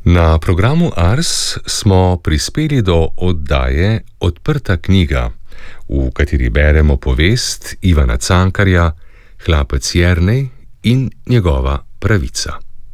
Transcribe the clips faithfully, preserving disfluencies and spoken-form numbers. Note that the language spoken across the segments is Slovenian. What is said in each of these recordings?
Na programu Ars smo prispeli do oddaje Odprta knjiga, v kateri beremo povest Ivana Cankarja Hlapec Jernej in njegova pravica.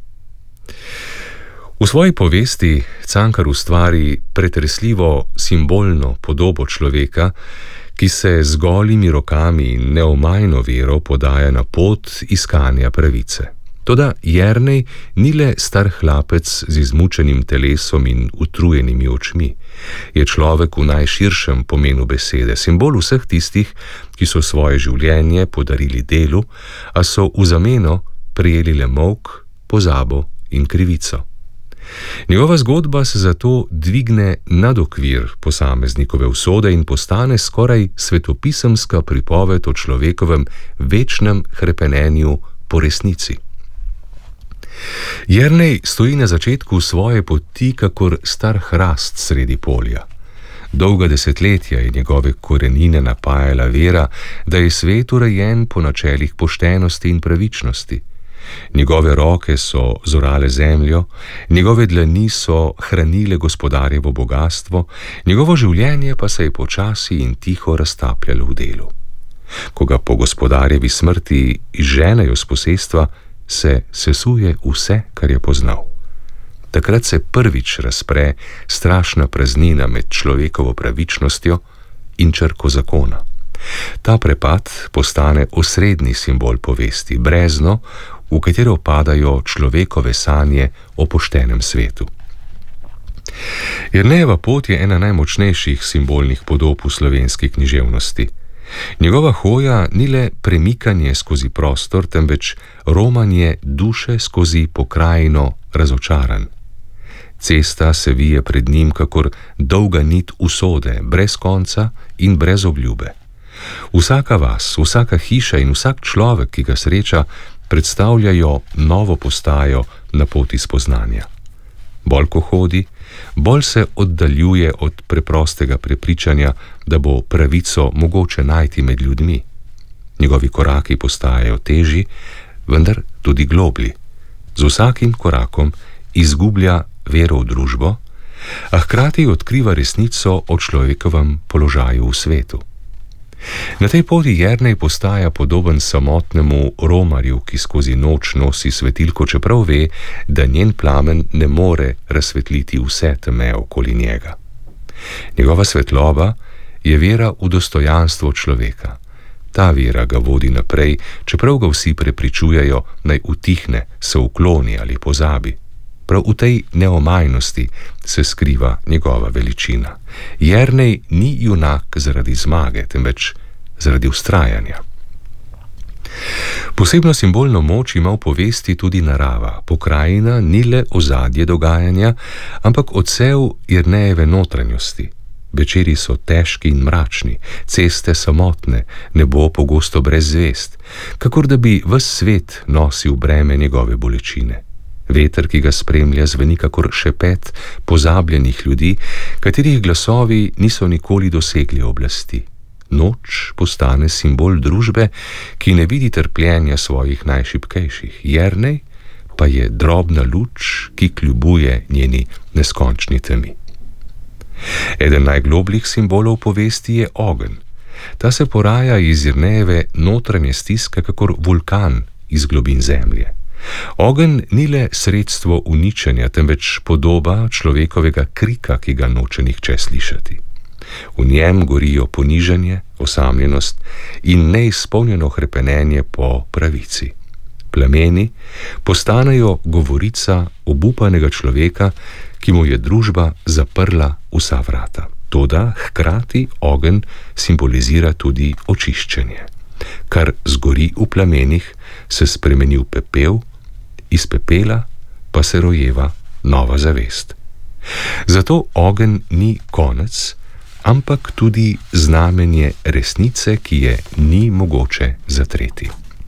V svoji povesti Cankar ustvari pretresljivo simbolno podobo človeka, ki se z golimi rokami in neomajno vero podaja na pot iskanja pravice. Toda Jernej ni le star hlapec z izmučenim telesom in utrujenimi očmi. Je človek v najširšem pomenu besede, simbol vseh tistih, ki so svoje življenje podarili delu, a so v zameno prejeli le molk, pozabo in krivico. Njegova zgodba se zato dvigne nad okvir posameznikove usode in postane skoraj svetopisemska pripoved o človekovem večnem hrepenenju po resnici. Jernej stoji na začetku svoje poti kakor star hrast sredi polja. Dolga desetletja je njegove korenine napajala vera, da je svet urejen po načelih poštenosti in pravičnosti. Njegove roke so zorale zemljo, njegove dlani so hranile gospodarjevo bogastvo, njegovo življenje pa se je počasi in tiho raztapljalo v delu. Ko ga po gospodarjevi smrti izženejo s posestva, se sesuje vse, kar je poznal. Takrat se prvič razpre strašna praznina med človekovo pravičnostjo in črko zakona. Ta prepad postane osrednji simbol povesti, brezno, v katero padajo človekove sanje o poštenem svetu. Jernejeva pot je ena najmočnejših simbolnih podob v slovenski književnosti. Njegova hoja ni le premikanje skozi prostor, temveč romanje duše skozi pokrajino razočaran. Cesta se vije pred njim kakor dolga nit usode, brez konca in brez obljube. Vsaka vas, vsaka hiša in vsak človek, ki ga sreča, predstavljajo novo postajo na poti spoznanja. Bolj ko hodi, bolj se oddaljuje od preprostega prepričanja, da bo pravico mogoče najti med ljudmi. Njegovi koraki postajajo težji, vendar tudi globli. Z vsakim korakom izgublja vero v družbo, a hkrati odkriva resnico o človekovem položaju v svetu. Na tej poti Jernej postaja podoben samotnemu romarju, ki skozi noč nosi svetilko, čeprav ve, da njen plamen ne more razsvetliti vse teme okoli njega. Njegova svetloba je vera v dostojanstvo človeka. Ta vera ga vodi naprej, čeprav ga vsi prepričujejo, naj utihne, se ukloni ali pozabi. Prav v tej neomajnosti se skriva njegova veličina. Jernej ni junak zaradi zmage, temveč zaradi vztrajanja. Posebno simbolno moč ima v povesti tudi narava. Pokrajina ni le ozadje dogajanja, ampak odsev Jernejeve notranjosti. Večeri so težki in mračni, ceste samotne, nebo pogosto brez zvest, kakor da bi ves svet nosil breme njegove bolečine. Veter, ki ga spremlja, zveni kakor šepet pozabljenih ljudi, katerih glasovi niso nikoli dosegli oblasti. Noč postane simbol družbe, ki ne vidi trpljenja svojih najšibkejših. Jernej pa je drobna luč, ki kljubuje njeni neskončni temi. Eden najglobljih simbolov povesti je ogenj. Ta se poraja iz Jernejeve notranje stiske kakor vulkan iz globin zemlje. Ogenj ni le sredstvo uničenja, temveč podoba človekovega krika, ki ga noče nihče slišati. V njem gorijo ponižanje, osamljenost in neizpolnjeno hrepenenje po pravici. Plameni postanejo govorica obupanega človeka, ki mu je družba zaprla vsa vrata. Toda hkrati ogenj simbolizira tudi očiščenje. Kar zgori v plamenih, se spremeni v pepel, iz pepela pa se rojeva nova zavest. Zato ogenj ni konec, ampak tudi znamenje resnice, ki je ni mogoče zatreti.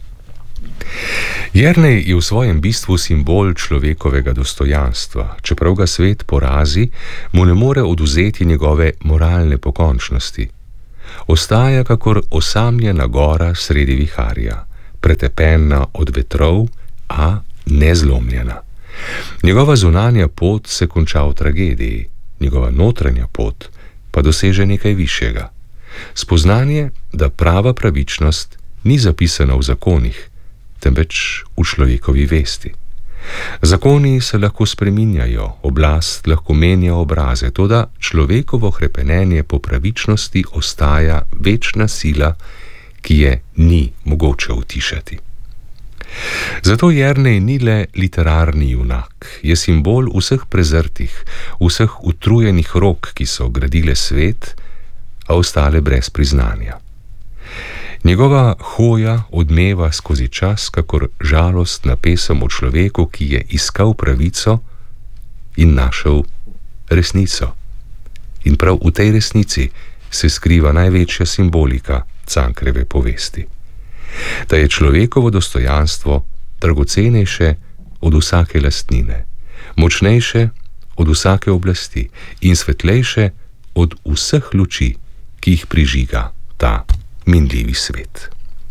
Jernej je v svojem bistvu simbol človekovega dostojanstva. Čeprav ga svet porazi, mu ne more odvzeti njegove moralne pokončnosti. Ostaja kakor osamljena gora sredi viharja, pretepena od vetrov, a nezlomljena. Njegova zunanja pot se konča v tragediji, njegova notranja pot pa doseže nekaj višjega. Spoznanje, da prava pravičnost ni zapisana v zakonih, temveč v človekovi vesti. Zakoni se lahko spreminjajo, oblast lahko menja obraze, toda človekovo hrepenenje po pravičnosti ostaja večna sila, ki je ni mogoče utišati. Zato Jernej ni le literarni junak, je simbol vseh prezrtih, vseh utrujenih rok, ki so gradile svet, a ostale brez priznanja. Njegova hoja odmeva skozi čas, kakor žalostna pesem o človeku, ki je iskal pravico in našel resnico. In prav v tej resnici se skriva največja simbolika Cankarjeve povesti. Da je človekovo dostojanstvo dragocenejše od vsake lastnine, močnejše od vsake oblasti in svetlejše od vseh luči, ki jih prižiga ta minljivi svet.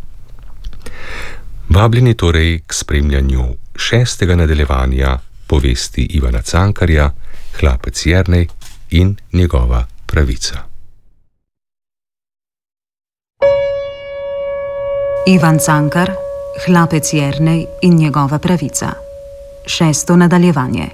Vabljeni torej k spremljanju šestega nadaljevanja povesti Ivana Cankarja Hlapec Jernej in njegova pravica. Ivan Cankar, Hlapec Jernej in njegova pravica. Šesto nadaljevanje.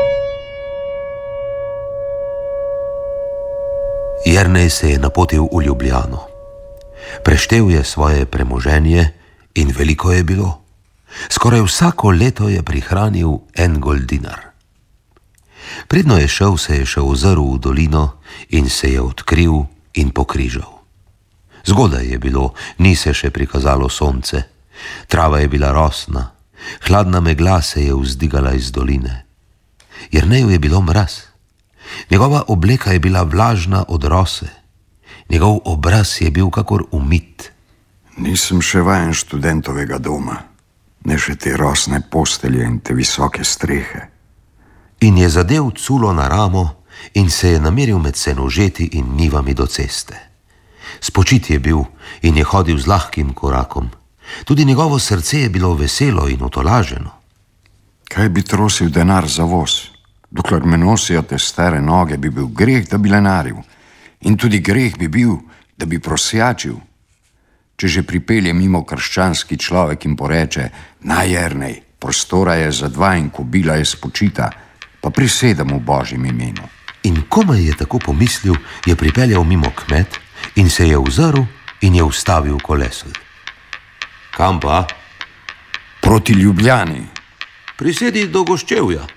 Jernej se je napotil v Ljubljano. Preštel je svoje premoženje in veliko je bilo. Skoraj vsako leto je prihranil en goldinar. Predno je šel, se je še ozrl v dolino in se je odkril in pokrižal. Zgodaj je bilo, ni se še prikazalo sonce. Trava je bila rosna, hladna megla se je vzdigala iz doline. Jerneju je bilo mraz. Njegova obleka je bila vlažna od rose. Njegov obraz je bil kakor umit. Nisem še vajen študentovega doma, ne še te rosne postelje in te visoke strehe. In je zadev culo na ramo in se je nameril med senožeti in njivami do ceste. Spočit je bil in je hodil z lahkim korakom. Tudi njegovo srce je bilo veselo in utolaženo. Kaj bi trosil denar za voz? Dokler me nosijo te stare noge, bi bil greh, da bi lenaril. In tudi greh bi bil, da bi prosjačil. Če že pripelje mimo krščanski človek in poreče: "Na, Jernej, prostora je za dva in kobila je spočita, pa prisedem v Božjem imenu." In komaj je tako pomislil, je pripeljal mimo kmet in se je ozrl in je ustavil kolesel. Kam pa? Proti Ljubljani. Prisedi do Goščevja.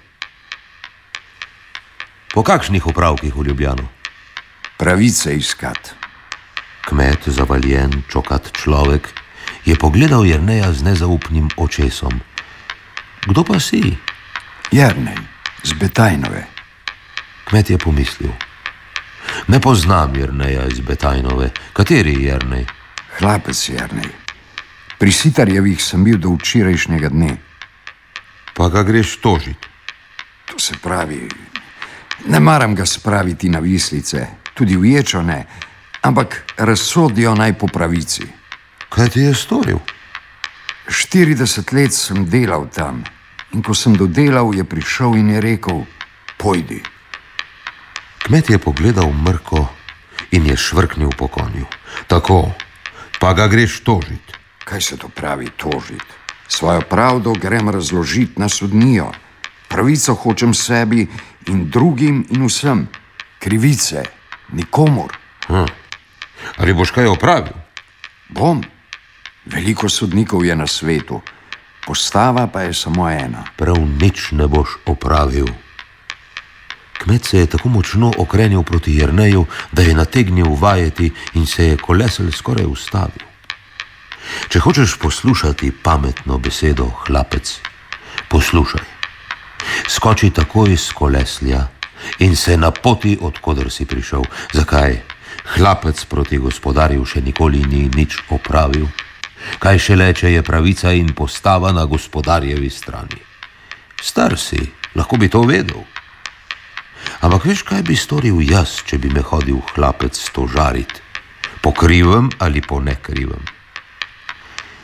Po kakšnih opravkih v Ljubljano? Pravice iskat. Kmet, zavaljen, čokat človek, je pogledal Jerneja z nezaupnim očesom. Kdo pa si? Jernej, z Betajnove. Kmet je pomislil. Ne poznam Jerneja iz Betajnove. Kateri Jernej? Hlapec Jernej. Pri Sitarjevih sem bil do včerajšnjega dne. Pa ga greš tožit? To se pravi, ne maram ga spraviti na vislice, tudi v ječo ne, ampak razsodijo naj po pravici. Kaj ti je storil? štirideset let sem delal tam in ko sem dodelal, je prišel in je rekel: "Pojdi." Kmet je pogledal mrko in je švrknil po konju. Tako, pa ga greš tožit. Kaj se to pravi tožit? Svojo pravdo grem razložit na sodnijo. Pravico hočem sebi in drugim in vsem. Krivice nikomur. Hm. Ali boš kaj opravil? Bom. Veliko sodnikov je na svetu, postava pa je samo ena. Prav nič ne boš opravil. Kmet se je tako močno okrenil proti Jerneju, da je nategnil vajeti in se je kolesel skoraj ustavil. Če hočeš poslušati pametno besedo, hlapec, poslušaj. Skoči takoj z koleslja in se napoti, od koder si prišel. Zakaj? Hlapec proti gospodarju še nikoli ni nič opravil. Kaj šele, če je pravica in postava na gospodarjevi strani. Star si, lahko bi to vedel. Ampak veš, kaj bi storil jaz, če bi me hodil hlapec stožarit? Po krivem ali po nekrivem?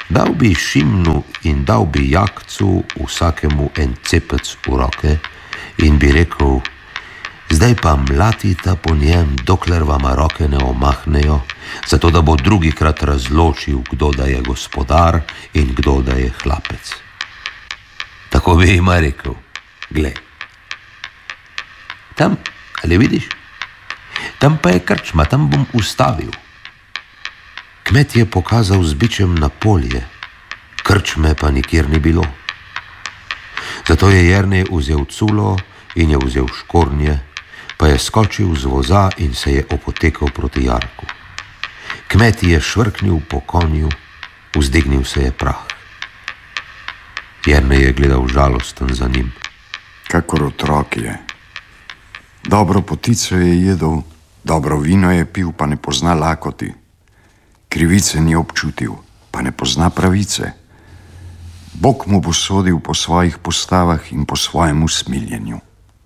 Dal bi Šimnu in dal bi Jakcu vsakemu en cepec v roke in bi rekel: zdaj pa mlatita po njem, dokler vama roke ne omahnejo, zato da bo drugikrat razločil, kdo da je gospodar in kdo da je hlapec. Tako bi jima rekel: glej, tam, ali vidiš, tam pa je krčma, tam bom ustavil. Kmet je pokazal z bičem na polje, krčme pa nikjer ni bilo. Zato je Jernej vzel culo in je vzel škornje, pa je skočil z voza in se je opotekal proti jarku. Kmet je švrknil po konju, vzdignil se je prah. Jernej je gledal žalosten za njim. Kakor otrok je. Dobro potico je jedel, dobro vino je pil, pa ne pozna lakoti. Krivice ni občutil, pa ne pozna pravice. Bog mu bo sodil po svojih postavah in po svojem usmiljenju.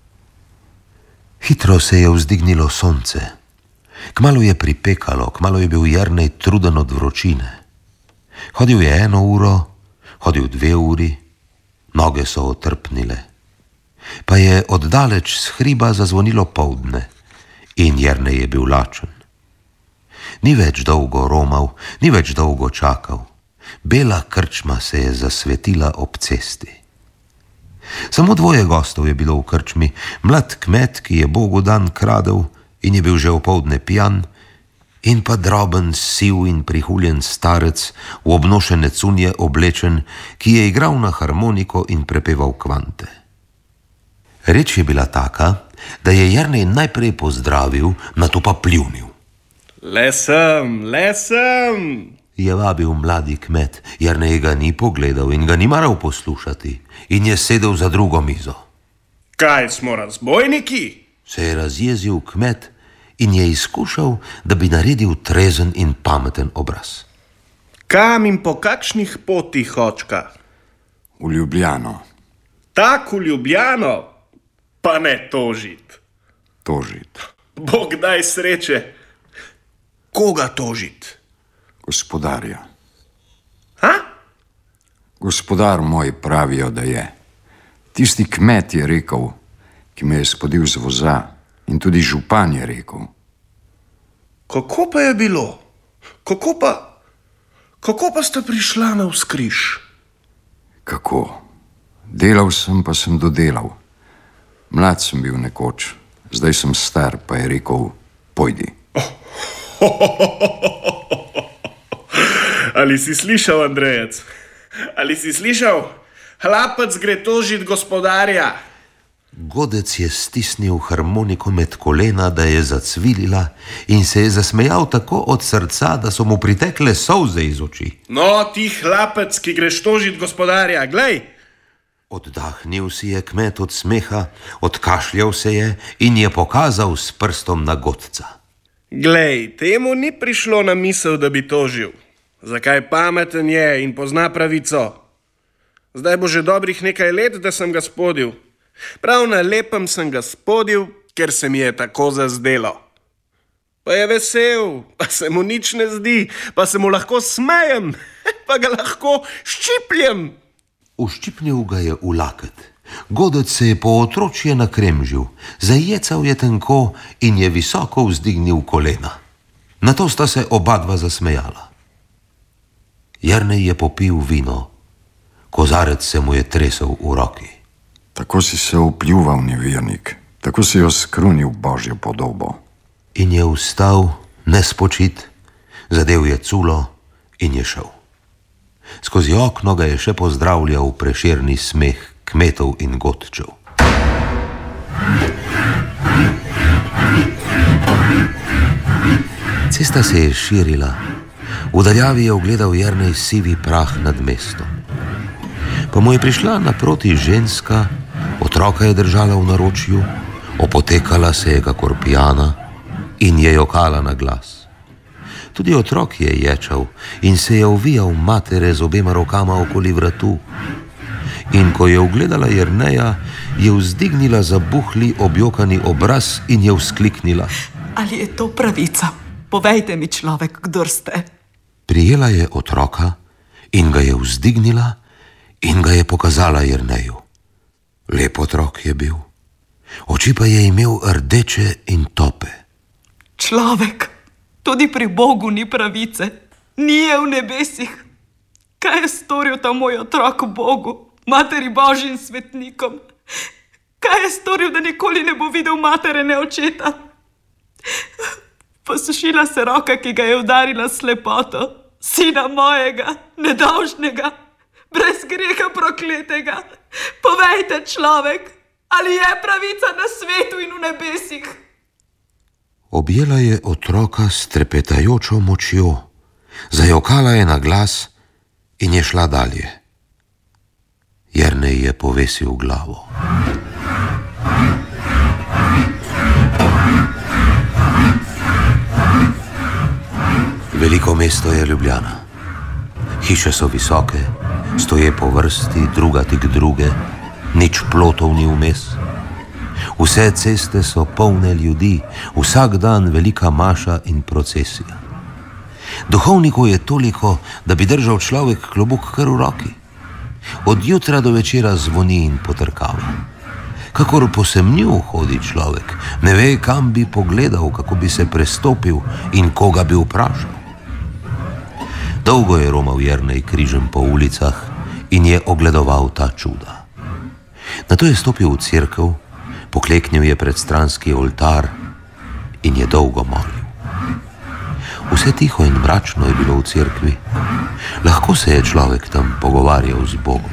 Hitro se je vzdignilo sonce. Kmalu je pripekalo, kmalu je bil Jernej truden od vročine. Hodil je eno uro, hodil dve uri, noge so otrpnile. Pa je oddaleč s hriba zazvonilo poldne in Jernej je bil lačen. Ni več dolgo romal, ni več dolgo čakal. Bela krčma se je zasvetila ob cesti. Samo dvoje gostov je bilo v krčmi, mlad kmet, ki je Bogu dan kradel in je bil že opoldne pijan, in pa droben, siv in prihuljen starec, v obnošene cunje oblečen, ki je igral na harmoniko in prepeval kvante. Reč je bila taka, da je Jernej najprej pozdravil, nato pa pljunil. Le sem, le sem, je vabil mladi kmet. Jernej ga ni pogledal in ga ni maral poslušati in je sedel za drugo mizo. Kaj smo razbojniki? Se je razjezil kmet in je izkušal, da bi naredil trezen in pameten obraz. Kam in po kakšnih potih, očka? V Ljubljano. Tak v Ljubljano? Pa ne tožit. Tožit. Bog daj sreče. Koga tožit? Gospodarja. Ha? Gospodar moj pravijo, da je. Tisti kmet je rekel, ki me je spodil z voza, in tudi župan je rekel. Kako pa je bilo? Kako pa, kako pa sta prišla na vzkriž? Kako? Delal sem, pa sem dodelal. Mlad sem bil nekoč, zdaj sem star, pa je rekel, pojdi. Ali si slišal, Andrejec? Ali si slišal? Hlapec gre tožit gospodarja. Godec je stisnil harmoniko med kolena, da je zacvilila, in se je zasmejal tako od srca, da so mu pritekle solze iz oči. No, ti hlapec, ki greš tožit gospodarja, glej! Oddahnil si je kmet od smeha, odkašljal se je in je pokazal s prstom na godca. Glej, temu ni prišlo na misel, da bi tožil. Zakaj pameten je in pozna pravico? Zdaj bo že dobrih nekaj let, da sem ga spodil. Prav na lepem sem ga spodil, ker se mi je tako zazdelo. Pa je vesel, pa se mu nič ne zdi, pa se mu lahko smejem, pa ga lahko ščipljem. Uščipnil ga je v laket. Godec se je po otročje nakremžil, zajecal je tenko in je visoko vzdignil kolena. Nato sta se oba dva zasmejala. Jernej je popil vino, kozarec se mu je tresel v roki. Tako si se opljuval, nevernik, tako si jo skrunil Božjo podobo. In je vstal, nespočit, zadel je culo in je šel. Skozi okno ga je še pozdravljal prešerni smeh kmetov in godčev. Cesta se je širila. V daljavi je ugledal Jernej sivi prah nad mestom. Pa mu je prišla naproti ženska, otroka je držala v naročju, opotekala se je kakor pijana in je jokala na glas. Tudi otrok je ječal in se je ovijal matere z obema rokama okoli vratu. In ko je ugledala Jerneja, je vzdignila zabuhli objokani obraz in je vzkliknila. Ali je to pravica? Povejte mi, človek, kdor ste. Prijela je otroka in ga je vzdignila in ga je pokazala Jerneju. Lep otrok je bil, oči pa je imel rdeče in tope. Človek, tudi pri Bogu ni pravice, ni je v nebesih. Kaj je storil ta moj otrok Bogu, materi Božjim svetnikom? Kaj je storil, da nikoli ne bo videl matere ne očeta? Posušila se roka, ki ga je udarila slepoto, sina mojega, nedolžnega, brez greha prokletega. Povejte, človek, ali je pravica na svetu in v nebesih? Objela je otroka s trepetajočo močjo, zajokala je na glas in je šla dalje. Jernej je povesil glavo. Veliko mesto je Ljubljana. Hiše so visoke, stoje po vrsti, druga tik druge, nič plotov ni vmes. Vse ceste so polne ljudi, vsak dan velika maša in procesija. Duhovnikov je toliko, da bi držal človek klobuk kar v roki. Od jutra do večera zvoni in potrkava. Kakor po semnju hodi človek, ne ve, kam bi pogledal, kako bi se prestopil in koga bi vprašal. Dolgo je romal Jernej križem po ulicah in je ogledoval ta čuda. Nato je stopil v cerkev, pokleknil je pred stranski oltar in je dolgo molil. Vse tiho in mračno je bilo v cerkvi. Lahko se je človek tam pogovarjal z Bogom.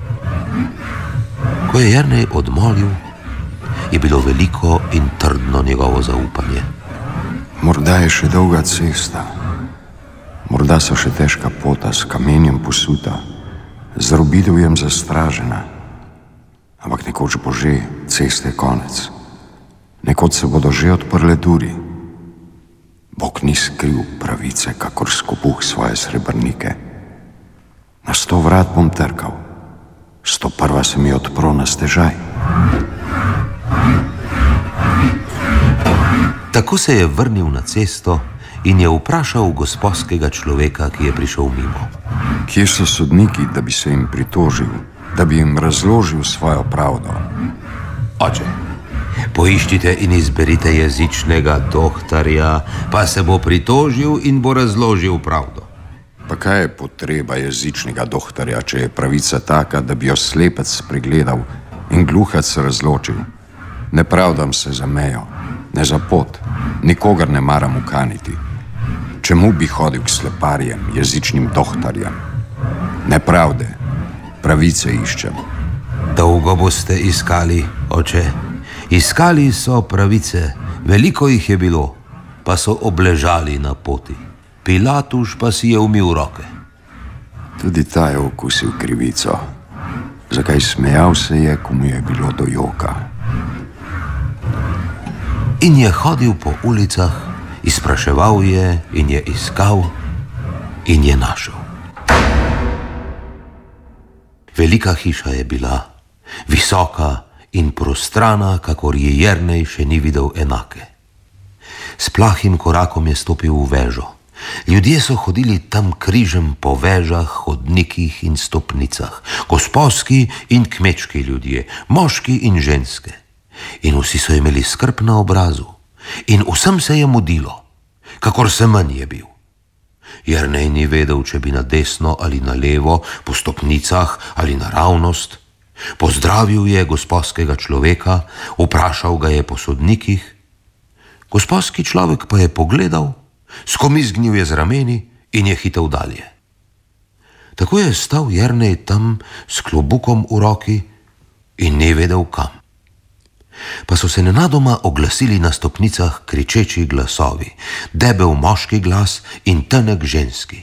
Ko je Jernej odmolil, je bilo veliko in trdno njegovo zaupanje. Morda je še dolga cesta, morda so še težka pota s kamenjem posuta, z robidovjem zastražena, ampak nekoč bo že ceste konec. Nekoč se bodo že odprle duri. Bog ni skril pravice, kakor skopuh svoje srebrnike. Na sto vrat bom trkal, sto prva se mi odpro na stežaj. Tako se je vrnil na cesto in je vprašal gosposkega človeka, ki je prišel mimo. Kje so sodniki, da bi se jim pritožil, da bi jim razložil svojo pravdo? Oče, poiščite in izberite jezičnega dohtarja, pa se bo pritožil in bo razložil pravdo. Pa kaj je potreba jezičnega dohtarja, če je pravica taka, da bi jo slepec pregledal in gluhac razločil? Ne pravdam se za mejo, ne za pot, nikogar ne maram ukaniti. Čemu bi hodil k sleparjem, jezičnim dohtarjem? Nepravde, pravice iščem. Dolgo boste iskali, oče. Iskali so pravice, veliko jih je bilo, pa so obležali na poti. Pilatuš pa si je umil roke. Tudi ta je okusil krivico. Zakaj smejal se je, ko mu je bilo do joka? In je hodil po ulicah, izpraševal je in je iskal in je našel. Velika hiša je bila, visoka in prostrana, kakor je Jernej še ni videl enake. S plahim korakom je stopil v vežo. Ljudje so hodili tam križem po vežah, hodnikih in stopnicah, gosposki in kmečki ljudje, moški in ženske. In vsi so imeli skrb na obrazu in vsem se je mudilo, kakor se manj je bil. Jernej ni vedel, če bi na desno ali na levo, po stopnicah ali naravnost. Pozdravil je gosposkega človeka, vprašal ga je po sodnikih. Gosposki človek pa je pogledal, skomizgnil je z rameni in je hitel dalje. Tako je stal Jernej tam s klobukom v roki in ne vedel kam. Pa so se nenadoma oglasili na stopnicah kričeči glasovi, debel moški glas in tenek ženski.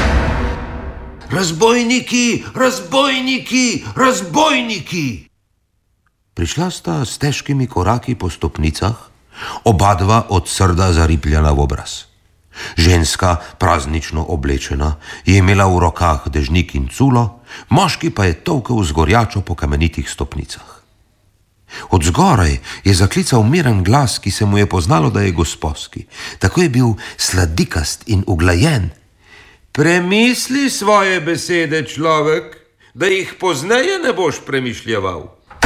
Razbojniki, razbojniki, razbojniki! Prišla sta s težkimi koraki po stopnicah, oba dva od srda zaripljena v obraz. Ženska, praznično oblečena, je imela v rokah dežnik in culo, moški pa je tolkel z gorjačo po kamenitih stopnicah. Od zgoraj je zaklical miren glas, ki se mu je poznalo, da je gosposki. Tako je bil sladikast in uglajen. Premisli svoje besede, človek, da jih pozneje ne boš premišljeval.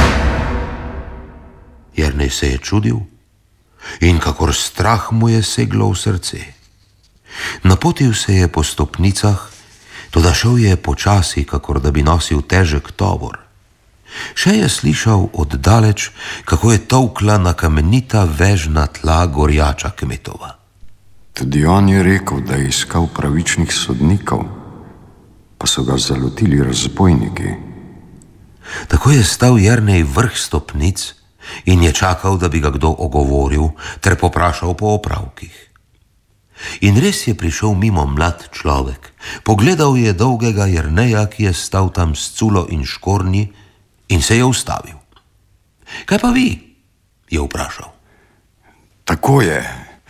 Jernej se je čudil in kakor strah mu je seglo v srce. Napotil se je po stopnicah, toda šel je počasi, kakor da bi nosil težek tovor. Še je slišal oddaleč, kako je tolkla na kamenita vežna tla gorjača kmetova. Tudi on je rekel, da je iskal pravičnih sodnikov, pa so ga zalotili razbojniki. Tako je stal Jernej vrh stopnic in je čakal, da bi ga kdo ogovoril ter poprašal po opravkih. In res je prišel mimo mlad človek. Pogledal je dolgega Jerneja, ki je stal tam s culo in škornji, in se je ustavil. Kaj pa vi? Je vprašal. Tako je.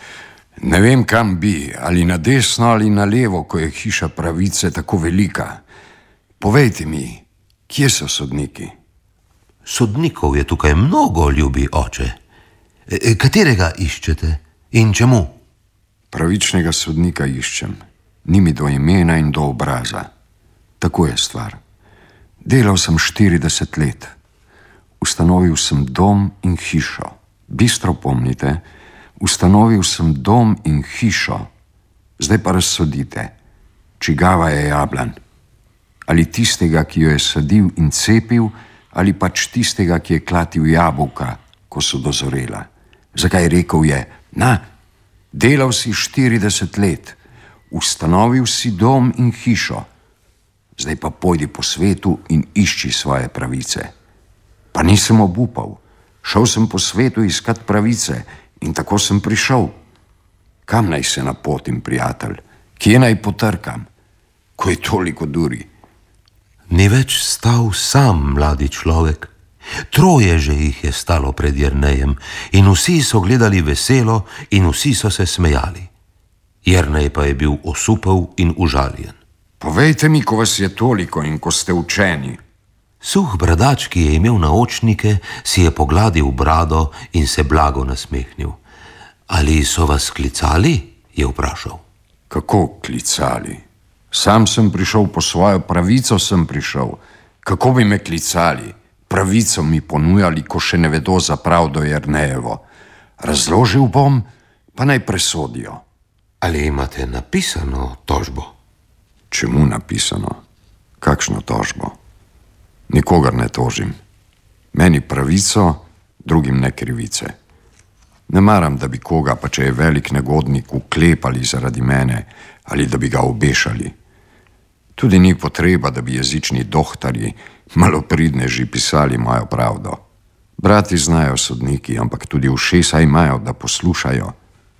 Ne vem, kam bi, ali na desno ali na levo, ko je hiša pravice tako velika. Povejte mi, kje so sodniki? Sodnikov je tukaj mnogo, ljubi oče. E, katerega iščete in čemu? Pravičnega sodnika iščem. Ni mi do imena in do obraza. Tako je stvar. Delal sem štirideset let. Ustanovil sem dom in hišo. Bistro pomnite, ustanovil sem dom in hišo. Zdaj pa razsodite, čigava je jablan. Ali tistega, ki jo je sadil in cepil, ali pač tistega, ki je klatil jabolka, ko so dozorela. Zakaj rekel je, na, delal si štirideset let, ustanovil si dom in hišo. Zdaj pa pojdi po svetu in išči svoje pravice. Pa nisem obupal. Šel sem po svetu iskat pravice in tako sem prišel. Kam naj se napotim, prijatelj? Kje naj potrkam? Ko je toliko duri. Ni več stal sam mladi človek. Troje že jih je stalo pred Jernejem in vsi so gledali veselo in vsi so se smejali. Jernej pa je bil osupel in užaljen. Povejte mi, ko vas je toliko in ko ste učeni. Suh bradač, ki je imel naočnike, si je pogladil brado in se blago nasmehnil. Ali so vas klicali? Je vprašal. Kako klicali? Sam sem prišel po svojo pravico, sem prišel. Kako bi me klicali? Pravico mi ponujali, ko še ne vedo za pravdo Jernejevo. Razložil bom, pa naj presodijo. Ali imate napisano tožbo? Čemu napisano? Kakšno tožbo? Nikogar ne tožim. Meni pravico, drugim ne krivice. Ne maram, da bi koga, pa če je velik negodnik, uklepali zaradi mene ali da bi ga obešali. Tudi ni potreba, da bi jezični dohtarji, malopridneži pisali mojo pravdo. Brati znajo sodniki, ampak tudi ušesa imajo, da poslušajo.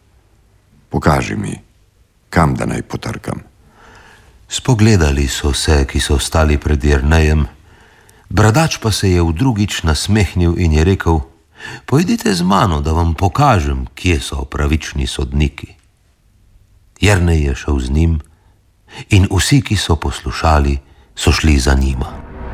Pokaži mi, kam da naj potrkam. Spogledali so se, ki so stali pred Jernejem. Bradač pa se je v drugič nasmehnil in je rekel, pojdite z mano, da vam pokažem, kje so pravični sodniki. Jernej je šel z njim in vsi, ki so poslušali, so šli za njima.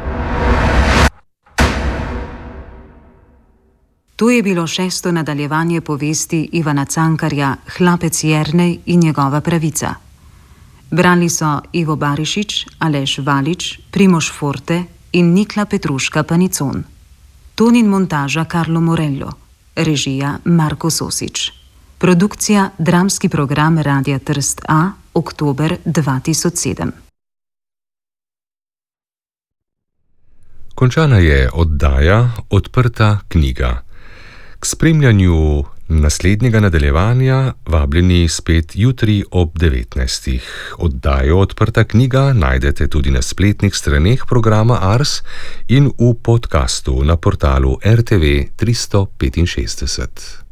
To je bilo šesto nadaljevanje povesti Ivana Cankarja Hlapec Jernej in njegova pravica. Brali so Ivo Barišič, Aleš Valič, Primož Forte in Nikla Petruška Panicon. Ton in montaža Karlo Morello, režija Marko Sosič. Produkcija Dramski program Radia Trst A, oktober dva tisoč sedem. Končana je oddaja Odprta knjiga. K spremljanju naslednjega nadaljevanja vabljeni spet jutri ob devetnajstih. Oddajo Odprta knjiga najdete tudi na spletnih straneh programa Ars in v podkastu na portalu R T V tristo petinšestdeset.